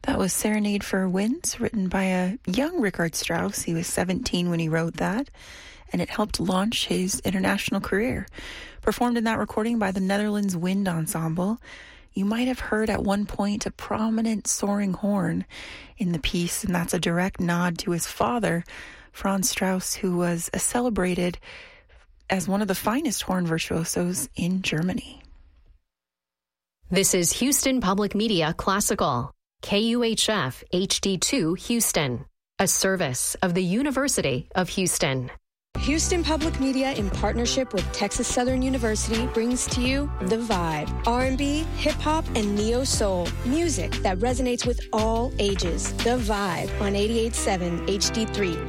That was Serenade for Winds, written by a young Richard Strauss. He was 17 when he wrote that, and it helped launch his international career. Performed in that recording by the Netherlands Wind Ensemble. You might have heard at one point a prominent soaring horn in the piece, and that's a direct nod to his father, Franz Strauss, who was celebrated as one of the finest horn virtuosos in Germany. This is Houston Public Media Classical, KUHF HD2 Houston, a service of the University of Houston. Houston Public Media, in partnership with Texas Southern University, brings to you The Vibe, R&B, hip-hop, and neo-soul, music that resonates with all ages. The Vibe on 88.7 HD3.